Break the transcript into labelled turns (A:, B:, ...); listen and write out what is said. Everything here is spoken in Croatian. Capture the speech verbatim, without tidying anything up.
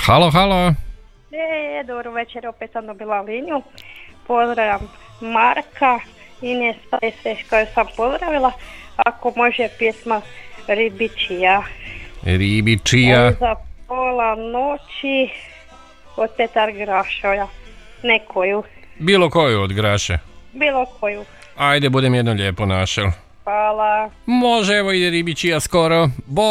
A: Halo, halo.
B: E, dobro večer, opet sam dobila liniju. Pozdravljam Marka, Inesa i sve koje sam pozdravila. Ako može pjesma Ribičija.
A: Ribičija.
B: Evo za pola noći od Petar Grašoja. Nekoju.
A: Bilo koju od Graše.
B: Bilo koju.
A: Ajde, budem jedno lijepo našel.
B: Hvala.
A: Može, evo ide Ribičija skoro. Bo